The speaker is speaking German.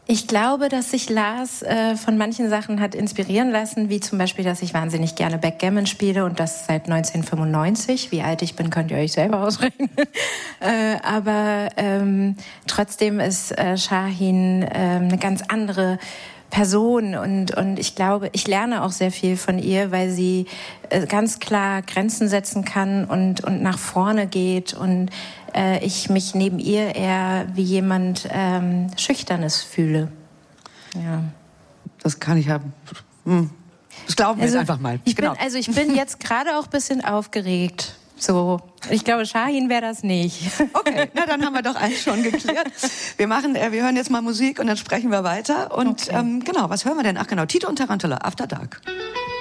Ich glaube, dass sich Lars von manchen Sachen hat inspirieren lassen, wie zum Beispiel, dass ich wahnsinnig gerne Backgammon spiele und das seit 1995. Wie alt ich bin, könnt ihr euch selber ausrechnen. Aber trotzdem ist Şahin eine ganz andere Person und ich glaube, ich lerne auch sehr viel von ihr, weil sie ganz klar Grenzen setzen kann und nach vorne geht und ich mich neben ihr eher wie jemand Schüchternes fühle. Ja. Das kann ich ja. Das glauben wir jetzt einfach mal. Ich bin jetzt gerade auch ein bisschen aufgeregt. So, ich glaube, Şahin wäre das nicht. Okay, na dann haben wir doch eins schon geklärt. Wir hören jetzt mal Musik und dann sprechen wir weiter. Und okay. Genau, was hören wir denn? Ach genau, Tito und Tarantula, After Dark.